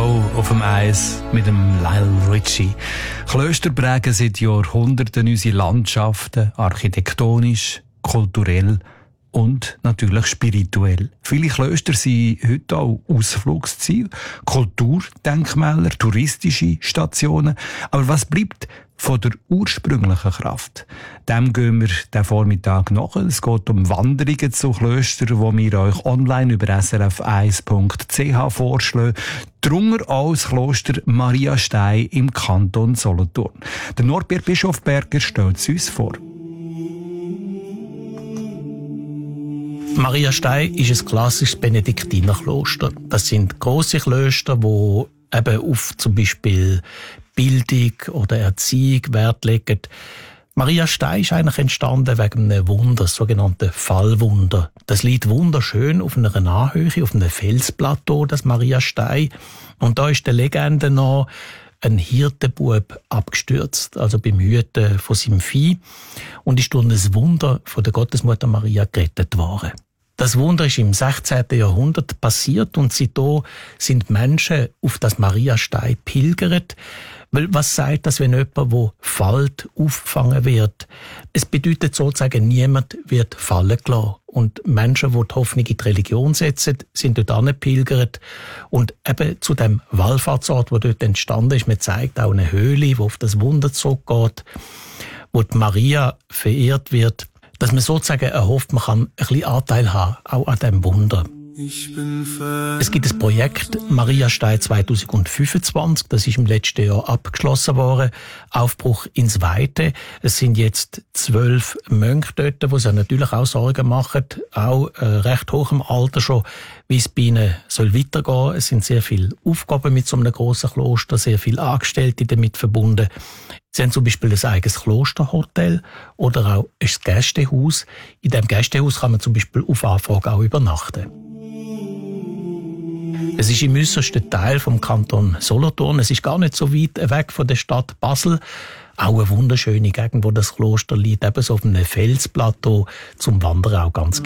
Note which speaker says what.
Speaker 1: Show auf dem Eis mit dem Lionel Richie. Klöster prägen seit Jahrhunderten unsere Landschaften, architektonisch, kulturell und natürlich spirituell. Viele Klöster sind heute auch Ausflugsziele, Kulturdenkmäler, touristische Stationen. Aber was bleibt von der ursprünglichen Kraft? Dem gehen wir diesen Vormittag nach. Es geht um Wanderungen zu Klöstern, die wir euch online über srf1.ch vorschlagen. Darunter auch das Kloster Maria Stein im Kanton Solothurn. Der Norbert Bischofberger stellt es uns vor.
Speaker 2: Maria Stein ist ein klassisches Benediktinerkloster. Das sind grosse Klöster, die eben auf zum Beispiel Bildung oder Erziehung Wert legen. Maria Stein ist eigentlich entstanden wegen einem Wunder, das sogenannte Fallwunder. Das liegt wunderschön auf einer Anhöhe, auf einem Felsplateau, das Maria Stein. Und da ist der Legende nach ein Hirtenbub abgestürzt, also beim Hüten von seinem Vieh, und ist durch ein Wunder von der Gottesmutter Maria gerettet worden. Das Wunder ist im 16. Jahrhundert passiert und seitdem sind Menschen auf das Maria Stein pilgert. Weil was sagt das, wenn jemand, der fällt, aufgefangen wird? Es bedeutet sozusagen, niemand wird fallen gelassen. Und Menschen, die die Hoffnung in die Religion setzen, sind dort angepilgert. Und eben zu dem Wallfahrtsort, der dort entstanden ist, man zeigt auch eine Höhle, die auf das Wunder zurückgeht, wo die Maria verehrt wird, dass man sozusagen erhofft, man kann ein bisschen Anteil haben, auch an diesem Wunder. Es gibt ein Projekt Maria Stein 2025, das ist im letzten Jahr abgeschlossen worden. Aufbruch ins Weite. Es sind jetzt 12 Mönche dort, die sich natürlich auch Sorgen machen, auch recht hoch im Alter schon, wie es bei ihnen soll weitergehen. Es sind sehr viele Aufgaben mit so einem grossen Kloster, sehr viele Angestellte damit verbunden. Sie haben zum Beispiel ein eigenes Klosterhotel oder auch ein Gästehaus. In diesem Gästehaus kann man zum Beispiel auf Anfrage auch übernachten. Es ist im äussersten Teil vom Kanton Solothurn. Es ist gar nicht so weit weg von der Stadt Basel. Auch eine wunderschöne Gegend, wo das Kloster liegt, eben so auf einem Felsplateau, zum Wandern auch ganz